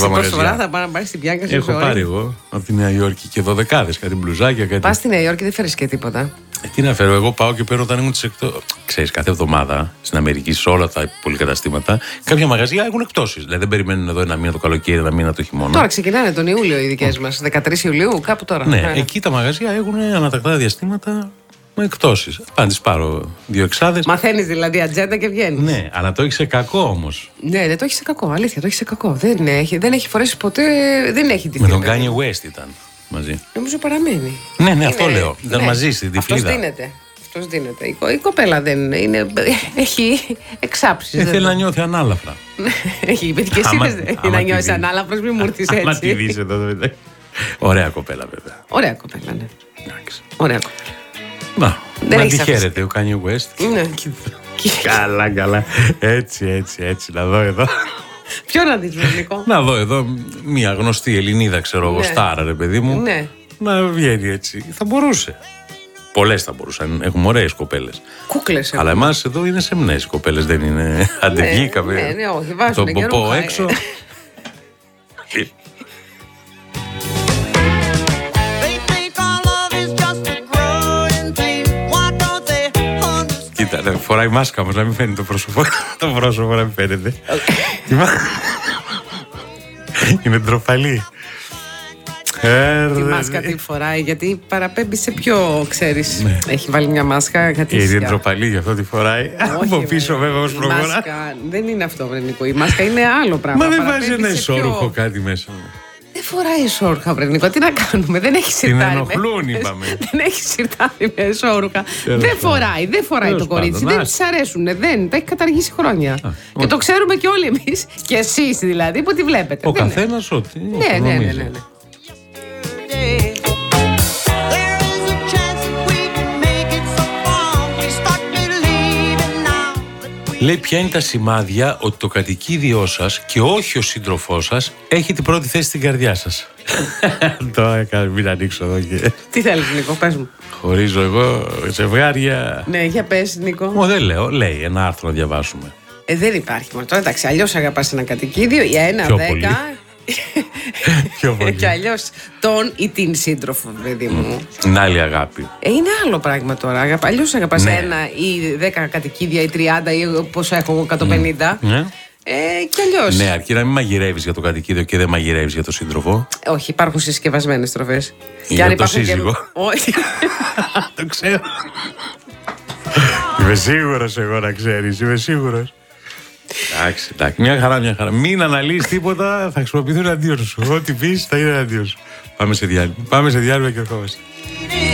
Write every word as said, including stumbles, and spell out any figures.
τα μαγαζιά. Προσφορά θα πάρει να πάρει την Πιάνκα σε Έχω ώρα. πάρει εγώ από τη Νέα Υόρκη και δωδεκάδες, κάτι μπλουζάκια, κάτι. Πα στη Νέα Υόρκη, δεν φέρει και τίποτα. Ε, τι να φέρω, εγώ πάω και παίρνω όταν ήμουν τις εκτό... Ξέρεις, κάθε εβδομάδα στην Αμερική, σε όλα τα πολυκαταστήματα, κάποια μαγαζιά έχουν εκπτώσεις. Δηλαδή δεν περιμένουν εδώ ένα μήνα το καλοκαίρι, ένα μήνα το χειμώνα. Τώρα ξεκινάνε τον Ιούλιο οι δικές μας. δεκατρείς Ιουλίου, κάπου τώρα. Ναι, εκεί τα μαγαζιά έχουν ανατακτά διαστήματα με εκπτώσεις. Πάντα τις πάρω δύο εξάδες. Μαθαίνει δηλαδή ατζέντα και βγαίνει. Ναι, αλλά το έχει σε κακό όμως. Ναι, ναι, το έχει σε κακό. Αλήθεια, το έχει σε κακό. Δεν έχει, δεν έχει φορέσει ποτέ. Δεν έχει τη Με τον Kanye West ήταν μαζί. Νομίζω παραμένει. Ναι, ναι, Είναι, αυτό λέω. Ήταν ναι, μαζί στην τυφλίδα. Αυτός δίνεται. Αυτός δίνεται. Η, κο, η κοπέλα δεν είναι. Έχει εξάψεις. Δεν θέλει να νιώθει ανάλαφρα. Έχει είπε και εσύ δεν να νιώσει ανάλαφρος, μην μου έρθεις έτσι. Άμα τη δεις εδώ. Ωραία κοπέλα, βέβαια. Ωραία κοπέλα, ναι. Ωραία κοπέλα. Να, δεν να τη χαίρεται ο Kanye West. Ναι. Καλά, καλά. Έτσι, έτσι, έτσι. Να δω εδώ. Ποιο να δεις, Νικό? Να δω εδώ μια γνωστή Ελληνίδα, ξέρω εγώ, στάρα, ρε παιδί μου. Ναι. Να βγαίνει έτσι. Θα μπορούσε. Πολλές θα μπορούσαν. Έχουμε ωραίες κοπέλες. Κούκλες. Αλλά εμάς εδώ είναι σεμνές οι κοπέλες, δεν είναι. Αντεβγήκαμε. Ναι, ναι, όχι, βάζουν τον και ποπό ρούχα, έξω. Κοίτα, ναι, φοράει μάσκα όμως, να μην φαίνεται το πρόσωπο. Το πρόσωπο να μην φαίνεται. Είναι ντροπαλή. Τη μάσκα τη φοράει, γιατί παραπέμπει σε πιο, ξέρεις. Ναι. Έχει βάλει μια μάσκα. Και είναι ντροπαλή, γι' αυτό τη φοράει. Από πίσω, βέβαια, ως προχωρά. Η μάσκα δεν είναι αυτό, Βρενικό. Η μάσκα είναι άλλο πράγμα. Μα δεν βάζει ένα ισόρουχο κάτι μέσα. Δεν φοράει ισόρουχα, Βρενικό. Τι να κάνουμε, δεν έχει σιρτάρι. Την ενοχλούν, είπαμε. Δεν έχει σιρτάρι με ισόρουχα. Δεν φοράει, δεν φοράει το κορίτσι. Δεν τη αρέσουν. Δεν, τα έχει καταργήσει χρόνια. Και το ξέρουμε και όλοι εμείς. Και εσείς δηλαδή που τη βλέπετε. Ο καθένας ό,τι. Ναι, ναι, ναι. Λέει ποια είναι τα σημάδια ότι το κατοικίδιό σας και όχι ο σύντροφός σας έχει την πρώτη θέση στην καρδιά σας. Το έκανα, μην ανοίξω εδώ και... Τι θέλεις, Νίκο, πες μου. Χωρίζω εγώ ζευγάρια. Ναι, για πες, Νίκο. Ω, δεν λέω, λέει ένα άρθρο να διαβάσουμε. Ε, δεν υπάρχει μόνο. Τώρα εντάξει, αλλιώς αγαπάς ένα κατοικίδιο για ένα δέκα. Και αλλιώς τον ή την σύντροφο, παιδί μου. Είναι άλλη αγάπη. Ε, είναι άλλο πράγμα τώρα. Αλλιώς αγαπάς ναι. ένα ή δέκα κατοικίδια ή τριάντα ή πόσο έχω εγώ, εκατόν πενήντα. Ναι. Ε, και αλλιώς. Ναι, αρκεί να μην μαγειρεύεις για το κατοικίδιο και δεν μαγειρεύεις για το σύντροφο. Ε, όχι, υπάρχουν συσκευασμένες τροφές. Για, για το σύζυγο. Και... όχι. Το ξέρω. Είμαι σίγουρος εγώ να ξέρεις, είμαι σίγουρος. Εντάξει, εντάξει, μια χαρά, μια χαρά. Μην αναλύεις τίποτα, θα χρησιμοποιηθούν αντίον σου. Ό,τι πεις θα είναι αντίον σου. Πάμε σε διάλειμμα. Πάμε σε διάλειμμα και ερχόμαστε.